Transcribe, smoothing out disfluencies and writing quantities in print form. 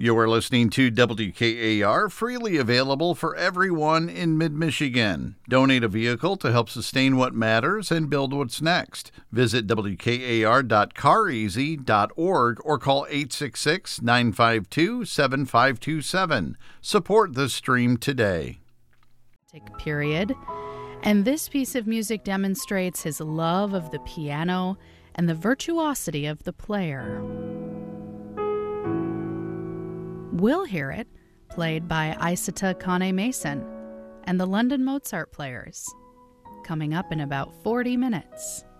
You are listening to WKAR, freely available for everyone in mid-Michigan. Donate a vehicle to help sustain what matters and build what's next. Visit WKAR.careasy.org or call 866-952-7527. Support the stream today. Period. And this piece of music demonstrates his love of the piano and the virtuosity of the player. We'll hear it, played by Isata Kane-Mason and the London Mozart Players, coming up in about 40 minutes.